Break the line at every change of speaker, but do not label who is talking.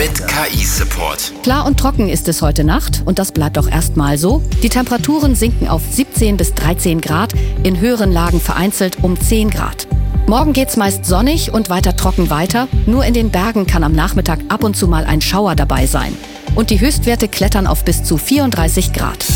mit KI-Support.
Klar und trocken ist es heute Nacht und das bleibt auch erstmal so. Die Temperaturen sinken auf 17 bis 13 Grad, in höheren Lagen vereinzelt um 10 Grad. Morgen geht's meist sonnig und weiter trocken weiter. Nur in den Bergen kann am Nachmittag ab und zu mal ein Schauer dabei sein. Und die Höchstwerte klettern auf bis zu 34 Grad.